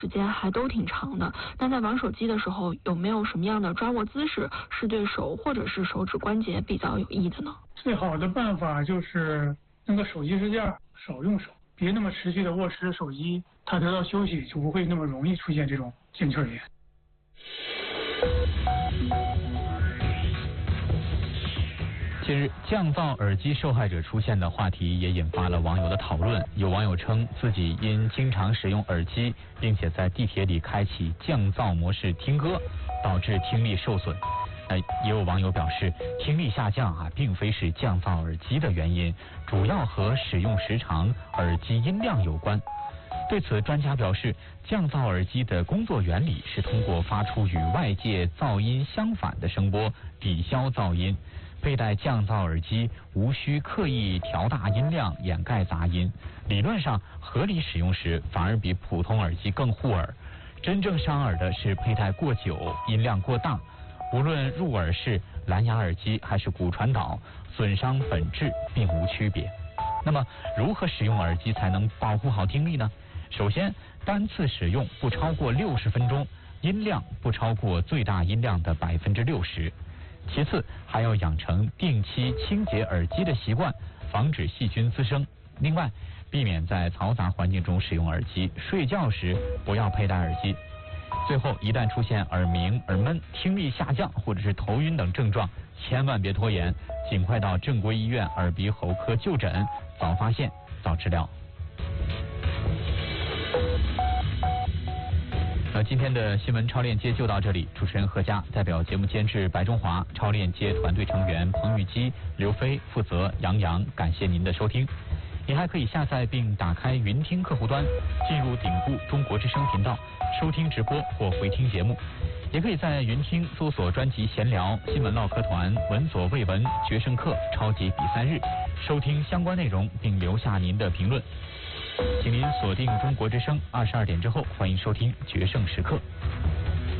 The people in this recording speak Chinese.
时间还都挺长的。那在玩手机的时候，有没有什么样的抓握姿势是对手或者是手指关节比较有益的呢？ 最好的办法就是那个手机支架少用手，别那么持续的握持手机，它得到休息就不会那么容易出现这种腱鞘炎。 近日，降噪耳机受害者出现的话题也引发了网友的讨论。有网友称自己因经常使用耳机，并且在地铁里开启降噪模式听歌，导致听力受损。也有网友表示，听力下降并非是降噪耳机的原因，主要和使用时长、耳机音量有关。对此，专家表示，降噪耳机的工作原理是通过发出与外界噪音相反的声波，抵消噪音。佩戴降噪耳机无需刻意调大音量掩盖杂音，理论上合理使用时反而比普通耳机更护耳。真正伤耳的是佩戴过久、音量过大，无论入耳式、蓝牙耳机还是骨传导，损伤本质并无区别。那么，如何使用耳机才能保护好听力呢？首先，单次使用不超过60分钟，音量不超过最大音量的60%。其次，还要养成定期清洁耳机的习惯，防止细菌滋生。另外，避免在嘈杂环境中使用耳机，睡觉时不要佩戴耳机。最后，一旦出现耳鸣、耳闷、听力下降或者是头晕等症状，千万别拖延，尽快到正规医院耳鼻喉科就诊，早发现，早治疗。今天的新闻超链接就到这里，主持人何佳代表节目监制白中华、超链接团队成员彭玉基、刘飞负责杨洋，感谢您的收听。您还可以下载并打开云听客户端，进入顶部中国之声频道收听直播或回听节目，也可以在云听搜索专辑闲聊、新闻唠嗑团、闻所未闻、决胜课、超级比赛日，收听相关内容并留下您的评论。请您锁定中国之声，22点之后欢迎收听决胜时刻。